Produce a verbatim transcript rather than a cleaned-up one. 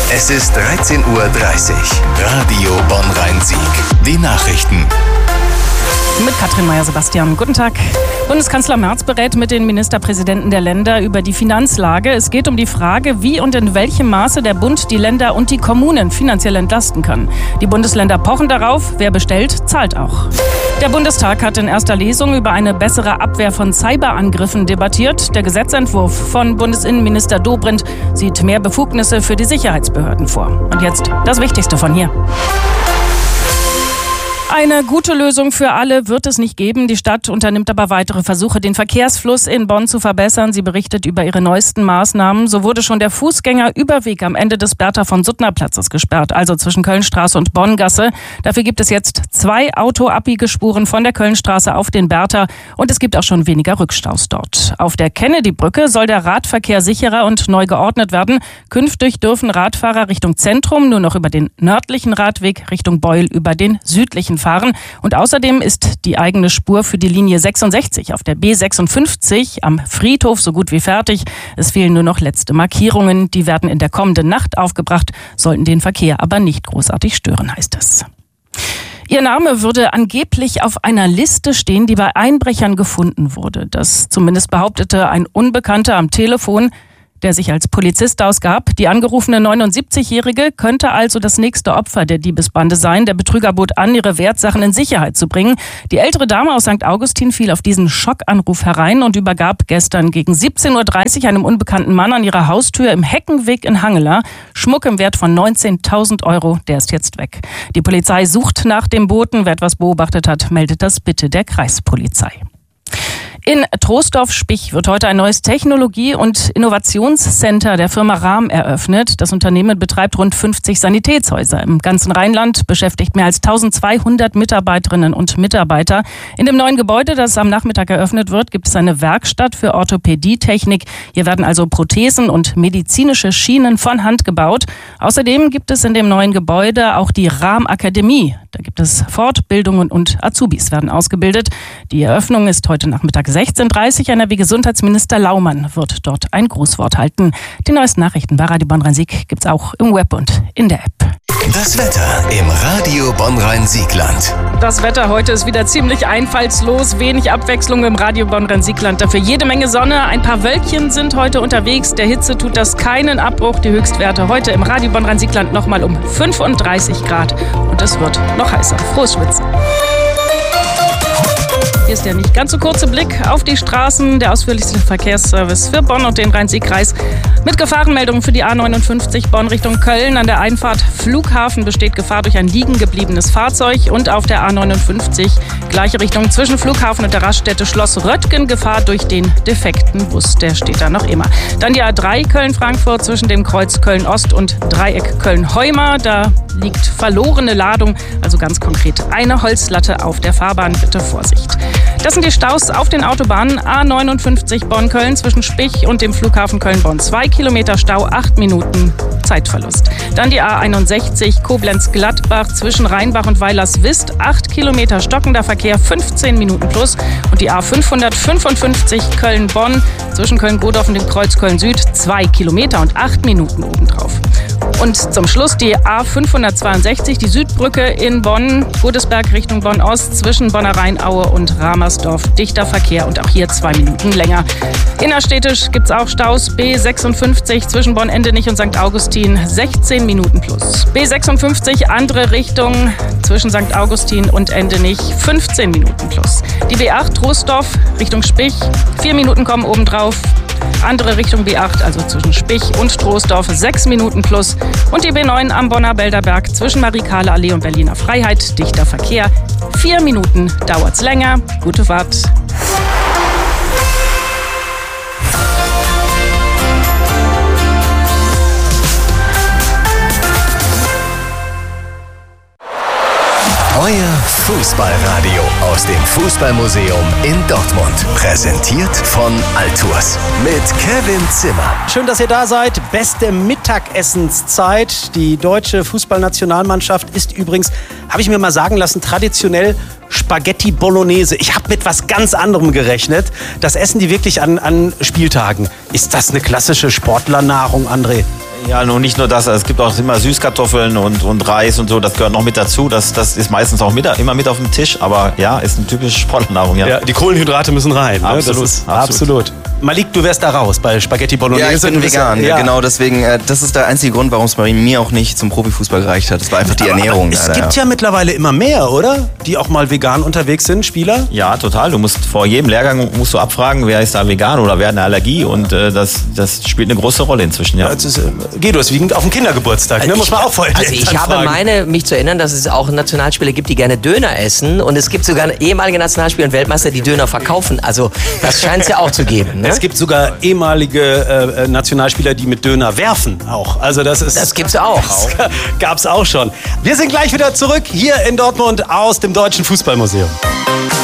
Es ist dreizehn Uhr dreißig. Radio Bonn-Rhein-Sieg. Die Nachrichten. Mit Katrin Meyer-Sebastian. Guten Tag. Bundeskanzler Merz berät mit den Ministerpräsidenten der Länder über die Finanzlage. Es geht um die Frage, wie und in welchem Maße der Bund die Länder und die Kommunen finanziell entlasten kann. Die Bundesländer pochen darauf. Wer bestellt, zahlt auch. Der Bundestag hat in erster Lesung über eine bessere Abwehr von Cyberangriffen debattiert. Der Gesetzentwurf von Bundesinnenminister Dobrindt sieht mehr Befugnisse für die Sicherheitsbehörden vor. Und jetzt das Wichtigste von hier. Eine gute Lösung für alle wird es nicht geben. Die Stadt unternimmt aber weitere Versuche, den Verkehrsfluss in Bonn zu verbessern. Sie berichtet über ihre neuesten Maßnahmen. So wurde schon der Fußgängerüberweg am Ende des Bertha-von-Suttner-Platzes gesperrt, also zwischen Kölnstraße und Bonngasse. Dafür gibt es jetzt zwei Autoabbiegespuren von der Kölnstraße auf den Bertha und es gibt auch schon weniger Rückstaus dort. Auf der Kennedy-Brücke soll der Radverkehr sicherer und neu geordnet werden. Künftig dürfen Radfahrer Richtung Zentrum nur noch über den nördlichen Radweg, Richtung Beul über den südlichen fahren. Und außerdem ist die eigene Spur für die Linie sechsundsechzig auf der B sechsundfünfzig am Friedhof so gut wie fertig. Es fehlen nur noch letzte Markierungen. Die werden in der kommenden Nacht aufgebracht, sollten den Verkehr aber nicht großartig stören, heißt es. Ihr Name würde angeblich auf einer Liste stehen, die bei Einbrechern gefunden wurde. Das zumindest behauptete ein Unbekannter am Telefon, der sich als Polizist ausgab. Die angerufene neunundsiebzigjährige könnte also das nächste Opfer der Diebesbande sein. Der Betrüger bot an, ihre Wertsachen in Sicherheit zu bringen. Die ältere Dame aus Sankt Augustin fiel auf diesen Schockanruf herein und übergab gestern gegen siebzehn Uhr dreißig einem unbekannten Mann an ihrer Haustür im Heckenweg in Hangela Schmuck im Wert von neunzehntausend Euro. Der ist jetzt weg. Die Polizei sucht nach dem Boten. Wer etwas beobachtet hat, meldet das bitte der Kreispolizei. In Troisdorf-Spich wird heute ein neues Technologie- und Innovationscenter der Firma Rahm eröffnet. Das Unternehmen betreibt rund fünfzig Sanitätshäuser im ganzen Rheinland, beschäftigt mehr als eintausendzweihundert Mitarbeiterinnen und Mitarbeiter. In dem neuen Gebäude, das am Nachmittag eröffnet wird, gibt es eine Werkstatt für Orthopädietechnik. Hier werden also Prothesen und medizinische Schienen von Hand gebaut. Außerdem gibt es in dem neuen Gebäude auch die Rahm-Akademie. Da gibt es Fortbildungen und Azubis werden ausgebildet. Die Eröffnung ist heute Nachmittag sechzehn Uhr dreißig. N R W-Gesundheitsminister Laumann wird dort ein Grußwort halten. Die neuesten Nachrichten bei Radio Bonn-Rhein-Sieg gibt es auch im Web und in der App. Das Wetter im Radio Bonn-Rhein-Siegland. Das Wetter heute ist wieder ziemlich einfallslos. Wenig Abwechslung im Radio Bonn-Rhein-Siegland. Dafür jede Menge Sonne. Ein paar Wölkchen sind heute unterwegs. Der Hitze tut das keinen Abbruch. Die Höchstwerte heute im Radio Bonn-Rhein-Siegland nochmal um fünfunddreißig Grad. Und es wird noch heißer. Frohes Schwitzen. Hier ist der nicht ganz so kurze Blick auf die Straßen. Der ausführlichste Verkehrsservice für Bonn und den Rhein-Sieg-Kreis. Mit Gefahrenmeldungen für die A neunundfünfzig Bonn Richtung Köln. An der Einfahrt Flughafen besteht Gefahr durch ein liegen gebliebenes Fahrzeug. Und auf der A neunundfünfzig gleiche Richtung zwischen Flughafen und der Raststätte Schloss Röttgen. Gefahr durch den defekten Bus. Der steht da noch immer. Dann die A drei Köln-Frankfurt zwischen dem Kreuz Köln-Ost und Dreieck Köln-Heumer. Da liegt verlorene Ladung, also ganz konkret eine Holzlatte auf der Fahrbahn. Bitte Vorsicht. Das sind die Staus auf den Autobahnen. A neunundfünfzig Bonn-Köln zwischen Spich und dem Flughafen Köln-Bonn. Zwei Kilometer Stau, acht Minuten Zeitverlust. Dann die A einundsechzig Koblenz-Gladbach zwischen Rheinbach und Weilerswist. acht Kilometer stockender Verkehr, fünfzehn Minuten plus. Und die A fünfhundertfünfundfünfzig Köln-Bonn zwischen Köln-Godorf und dem Kreuz Köln-Süd. zwei Kilometer und acht Minuten obendrauf. Und zum Schluss die A fünfhundertzweiundsechzig, die Südbrücke in Bonn, Godesberg Richtung Bonn-Ost zwischen Bonner Rheinaue und Ramersdorf. Dichter Verkehr und auch hier zwei Minuten länger. Innerstädtisch gibt es auch Staus. B sechsundfünfzig zwischen Bonn-Endenich und Sankt Augustin, sechzehn Minuten plus. B sechsundfünfzig andere Richtung zwischen Sankt Augustin und Endenich, fünfzehn Minuten plus. Die B acht Troisdorf Richtung Spich, vier Minuten kommen obendrauf. Andere Richtung B acht, also zwischen Spich und Troisdorf, sechs Minuten plus. Und die B neun am Bonner Bälderberg zwischen Marie-Karle-Allee und Berliner Freiheit. Dichter Verkehr. Vier Minuten dauert's länger. Gute Fahrt. Euer Fußballradio aus dem Fußballmuseum in Dortmund. Präsentiert von Altours mit Kevin Zimmer. Schön, dass ihr da seid. Beste Mittagessenszeit. Die deutsche Fußballnationalmannschaft isst übrigens, habe ich mir mal sagen lassen, traditionell Spaghetti Bolognese. Ich habe mit was ganz anderem gerechnet. Das essen die wirklich an, an Spieltagen. Ist das eine klassische Sportlernahrung, André? Ja, nur nicht nur das, es gibt auch immer Süßkartoffeln und, und Reis und so, das gehört noch mit dazu. Das, das ist meistens auch mit, immer mit auf dem Tisch, aber ja, ist eine typische Sportlernahrung. Ja. Ja, die Kohlenhydrate müssen rein. Absolut, ne? Das ist, absolut. absolut. Malik, du wärst da raus bei Spaghetti Bolognese. Ja, ich bin Du bist vegan, ja, genau deswegen, äh, das ist der einzige Grund, warum es bei mir auch nicht zum Profifußball gereicht hat. Das war einfach die Aber Ernährung. Es leider, gibt ja. ja mittlerweile immer mehr, oder? Die auch mal vegan unterwegs sind, Spieler. Ja, total. Du musst vor jedem Lehrgang musst du abfragen, wer ist da vegan oder wer hat eine Allergie und äh, das, das spielt eine große Rolle inzwischen. Ja. Das ist, äh, Guido, ist wie auf dem Kindergeburtstag, ne? Muss man auch vorher Also ich Eltern habe fragen. meine, mich zu erinnern, dass es auch Nationalspieler gibt, die gerne Döner essen und es gibt sogar ehemalige Nationalspieler und Weltmeister, die Döner verkaufen. Also das scheint es ja auch zu geben. Ne? Es gibt sogar ehemalige äh, Nationalspieler, die mit Döner werfen auch. Also das ist. Das gibt's auch. Das gab's auch schon. Wir sind gleich wieder zurück hier in Dortmund aus dem Deutschen Fußballmuseum.